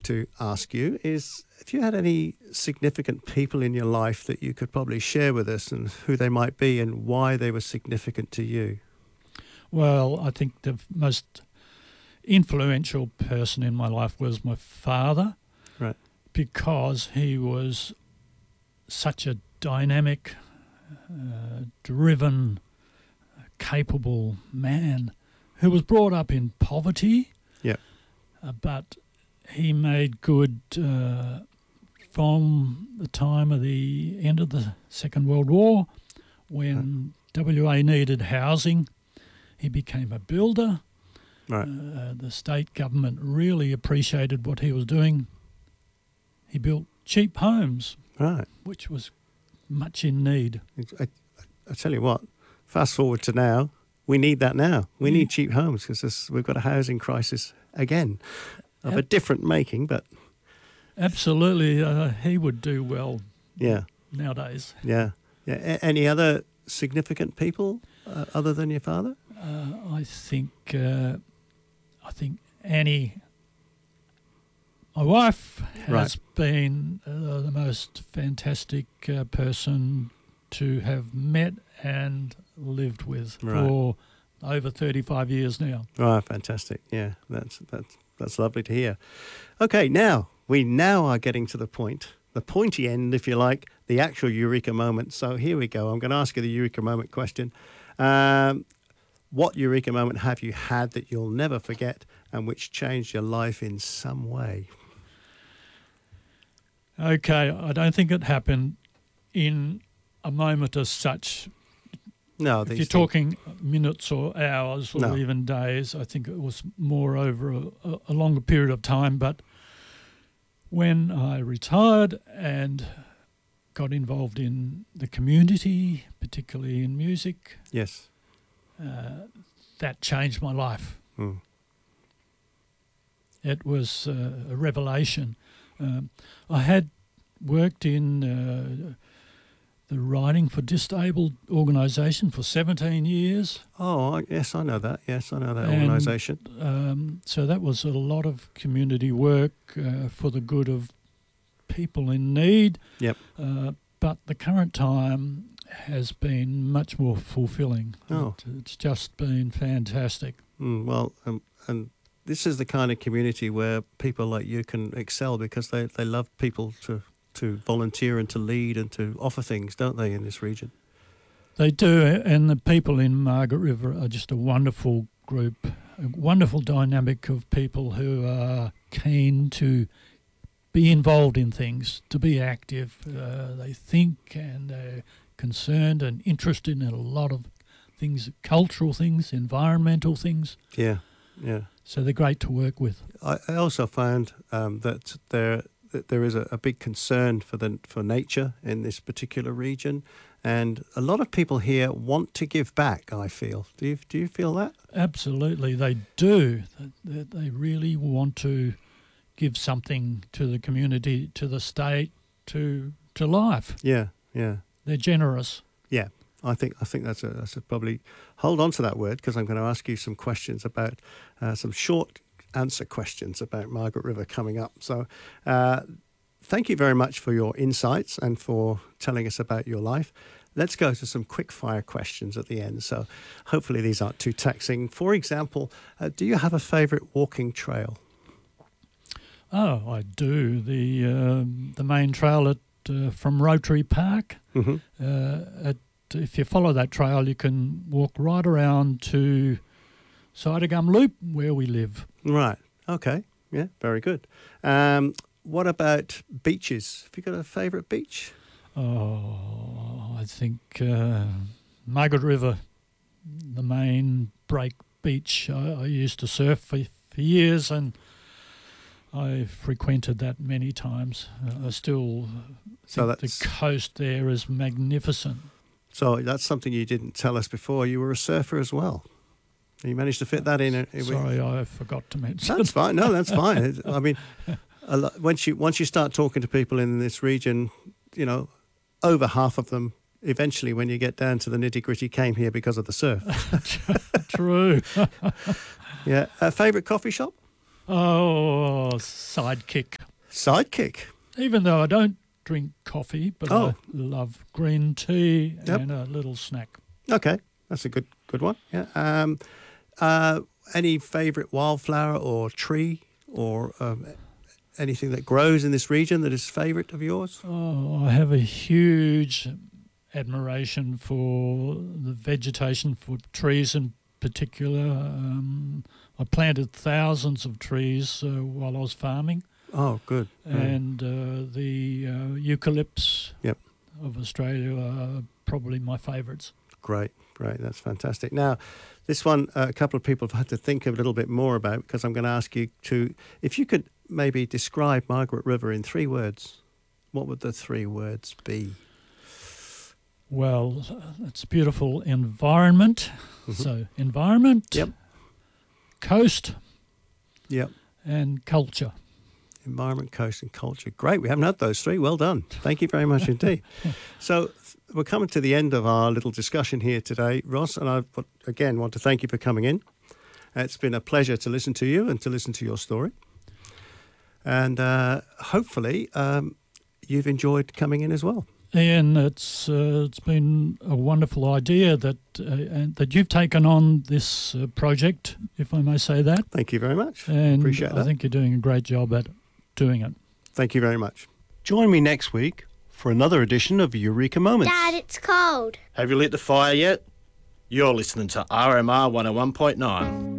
to ask you is if you had any significant people in your life that you could probably share with us and who they might be and why they were significant to you. Well, I think the most influential person in my life was my father. Right. Because he was such a dynamic, driven, capable man who was brought up in poverty. Yeah. But he made good from the time of the end of the Second World War when WA needed housing. He became a builder. Right. The state government really appreciated what he was doing. He built cheap homes, Right. which was much in need. I tell you what, fast forward to now, we need that now. We need cheap homes because we've got a housing crisis again of a different making, but... Absolutely, he would do well nowadays. Yeah. Any other significant people other than your father? I think Annie, my wife, has been the most fantastic person to have met and lived with for over 35 years now. Right, fantastic. Yeah, that's lovely to hear. Okay, now we are getting to the point, the pointy end, if you like, the actual eureka moment. So here we go. I'm going to ask you the eureka moment question. What eureka moment have you had that you'll never forget and which changed your life in some way? Okay, I don't think it happened in a moment as such. No, if you're talking minutes or hours or even days, I think it was more over a longer period of time. But when I retired and got involved in the community, particularly in music, yes, that changed my life. Mm. It was a revelation. I had worked in the Riding for Disabled organisation for 17 years. Oh, yes, I know that. Yes, I know that organisation. So that was a lot of community work for the good of people in need. Yep. But the current time has been much more fulfilling. Oh. It's just been fantastic. Well, and this is the kind of community where people like you can excel because they love people to volunteer and to lead and to offer things, don't they, in this region? They do, and the people in Margaret River are just a wonderful group, a wonderful dynamic of people who are keen to be involved in things, to be active. They think and they're concerned and interested in a lot of things, cultural things, environmental things. Yeah, yeah. So they're great to work with. I also found that there is a big concern for nature in this particular region, and a lot of people here want to give back. I feel. Do you feel that? Absolutely, they do. They really want to give something to the community, to the state, to life. Yeah, yeah. They're generous. Yeah. I think that's a probably hold on to that word because I'm going to ask you some questions about some short answer questions about Margaret River coming up. So thank you very much for your insights and for telling us about your life. Let's go to some quick fire questions at the end. So hopefully these aren't too taxing. For example, do you have a favourite walking trail? Oh, I do. The main trail from Rotary Park. Mm-hmm. If you follow that trail, you can walk right around to Sidegum Loop, where we live. Right. Okay. Yeah, very good. What about beaches? Have you got a favourite beach? Oh, I think Margaret River, the main break beach. I used to surf for years and I frequented that many times. I still think the coast there is magnificent. So that's something you didn't tell us before. You were a surfer as well. You managed to fit that in. Sorry, I forgot to mention. That's fine. No, that's fine. I mean, once you start talking to people in this region, over half of them, eventually, when you get down to the nitty-gritty, came here because of the surf. True. Yeah. A favourite coffee shop? Oh, Sidekick. sidekick. Even though I don't drink coffee, but I love green tea and a little snack. Okay, that's a good one. Yeah. Any favourite wildflower or tree or anything that grows in this region that is favourite of yours? Oh, I have a huge admiration for the vegetation, for trees in particular. I planted thousands of trees while I was farming. Oh, good. And the eucalypts Yep. of Australia are probably my favourites. Great. That's fantastic. Now, this one, a couple of people have had to think a little bit more about, because I'm going to ask you to, if you could maybe describe Margaret River in 3 words, what would the 3 words be? Well, it's a beautiful environment. Mm-hmm. So, environment, Yep. coast, Yep. and culture. Environment, coast and culture. Great. We haven't had those 3. Well done. Thank you very much indeed. So we're coming to the end of our little discussion here today, Ross, and I, again, want to thank you for coming in. It's been a pleasure to listen to you and to listen to your story. And hopefully you've enjoyed coming in as well. Ian, it's been a wonderful idea that you've taken on this project, if I may say that. Thank you very much. And appreciate that. I think you're doing a great job at doing it. Thank you very much. Join me next week for another edition of Eureka Moments. Dad, it's cold. Have you lit the fire yet? You're listening to RMR 101.9.